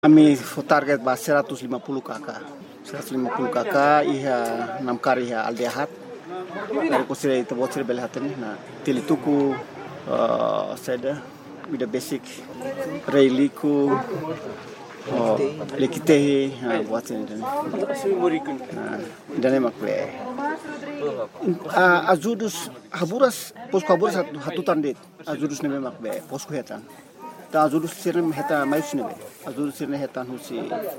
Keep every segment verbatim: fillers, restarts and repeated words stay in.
Kami target ba seratus lima puluh kakak. seratus lima puluh kakak iha enam kari iha aldehat. Dari kusira itu bocor belhatani na tilituku uh, seda with the basic reiliku oh lekitehi ha buat ini dan dan makle azudus haburas pos haburas hatutan det azudus neme makbe pos kuhetan ta azudus sirne heta mais nebe azudus sirne hetan husi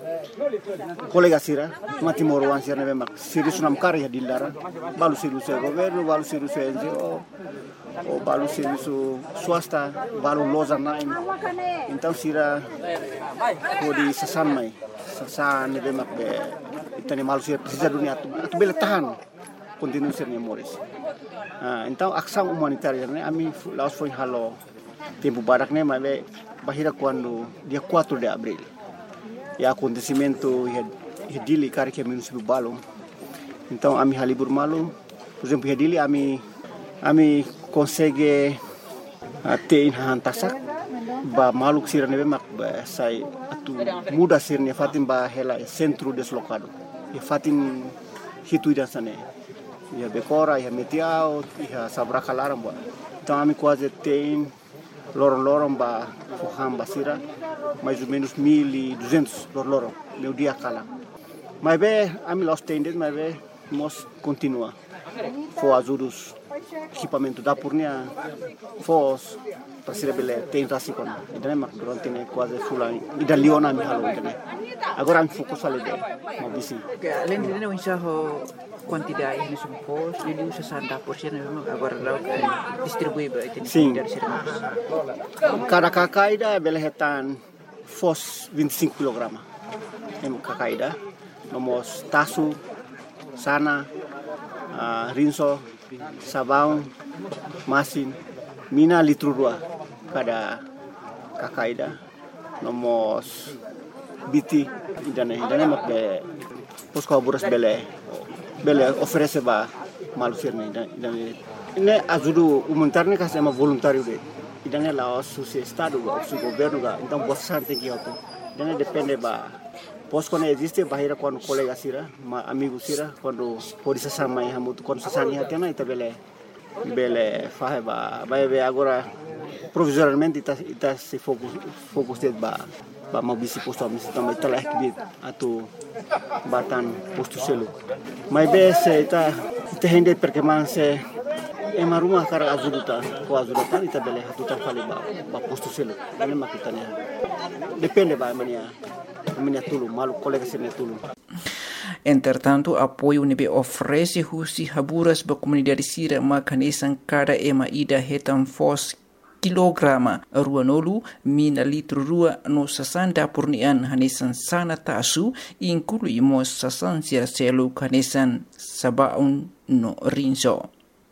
kolega sira mati morwan sirne nebe mak siris nam kari dilara balu sirus governo balu sirus N G O o balu sirus swasta balu loza naim então sira kodi sasan mai sasan nebe mak be itani malu sir sisa dunia tu tu bele tahan continue sirne moris ah então ação humanitária né ami laos foi halo tempo barak né mas bahira quando dia quatro de abril e acontecimento e dili cara que menos balo então ami halibur malu por exemplo e dili ami ami consegue ter in hantasak ba maluk sira nebe mak ba sai atu muda sirne fatim ba hela centro deslocado e fatim hitu dan sane ya bekora ya metiao ya sabra kalaram ba então ami quase tem lorong-lorong ba fuham basira mais ou menos mil e duzentos lorong meu dia kala mas be ami lost tendet mas be mos continua for azurus equipamento da purnia fos para ser bele tem rasikon idane mak durante ne quase fulani ida liona mi halo idane agora mi fokus ale de ma bisi além de não enxergar quantidade de supos ele usa sessenta por cento agora lá distribui para tem sim cada kakaida bele hetan fos vinte e cinco quilogramas em kakaida nomos tasu sana uh, rinso sabão masin mina litro dua cada kakaida nomos biti idane idane mak be pos kaburas bele bele oferece ba malu sirne idane ne ajudu humanitarne ka sema voluntário de idane la su estado ga su governo ga então bastante que auto idane depende ba pos quando existe bahira quando colega sira ma amigo sira quando pode se sama e hamutu quando se sani hatena ita bele bele fahe ba ba be agora provisoriamente ita ita se focus focus de ba ba mabisi posto amisi também ita lah kibit atu batan posto selu mai be se ita ita hende perché man se e maruma cara azuduta ko azuduta ita bele hatutan fali ba ba posto selu ini makitanya depende ba mania mania tulu malu colega se tulu. Entretanto, apoio nebe oferece husi haburas ba comunidade sira makanesan cada ema ida hetan fos kilograma ruanolu mina litro rua no sasanda purnian hanesan sana tasu inclui mo sasan sira selu hanesan sabaun no rinso.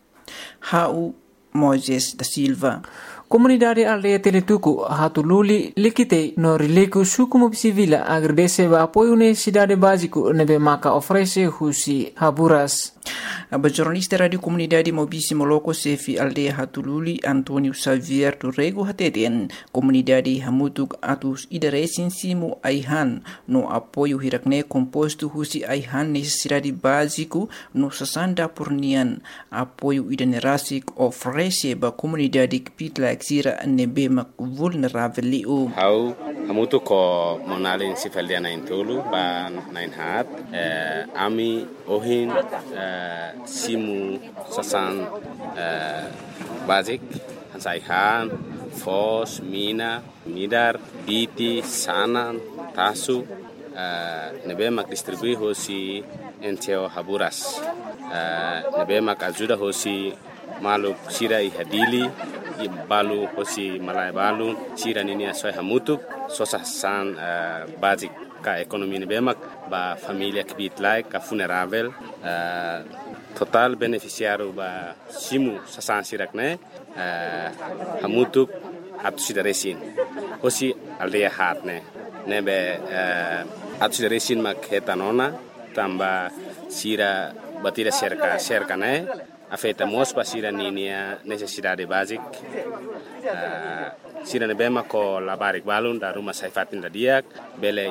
Hau Moises da Silva. Comunidade aldeia Teletuku hatululi likite no rileku sukumu civila agradece o apoio na cidade básico nebe maka oferece husi haburas. A jornalista Radio Comunidade Mobisi Moloko Sefi Aldeia Hatululi Antonio Xavier do Rego Hateten Comunidade Hamutuk Atus Idaresin Simu Aihan no apoio hirakne composto husi Aihan necessidade básico no sasanda purnian apoio idanerasik oferece ba comunidade pitla exira nebe mak vulnerável liu. Hau hamutuk ko monalin sifaldiana intulu ba nain hat eh, ami ohin Uh, simu sasan uh, basic hansaihan fos mina midar biti sanan tasu uh, nebe mak distribui hosi enteo haburas uh, nebe mak ajuda hosi malu sira ihadili balu hosi malai balu sira nini asoy hamutuk sosasan uh, basic ka ekonomi nebe mak ba família kibit lai ka funerável uh, total beneficiário ba simu sasan sirak ne uh, hamutuk atu sidaresin hosi aldeia hat ne nebe uh, atu sidaresin mak hetanona tamba sira batira cerca cerca ne afeta mos pa sira ninia necessidade basic uh, sirane bema ko labarik balun da rumah saifatin da diak bele